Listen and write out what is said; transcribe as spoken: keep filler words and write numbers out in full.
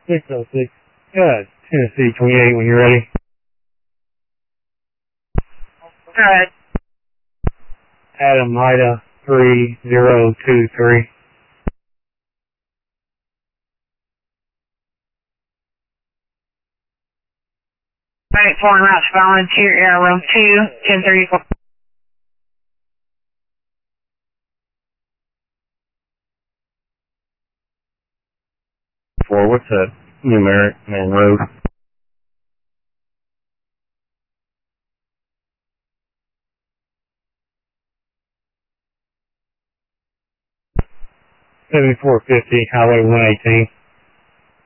six oh six. Good. Tennessee twenty-eight when you're ready. Alright. Adam Ida three zero two three. Alright, foreign routes volunteer air room two, ten thirty-four. Four, what's that numeric man road? seventy-four fifty, Highway one eighteen.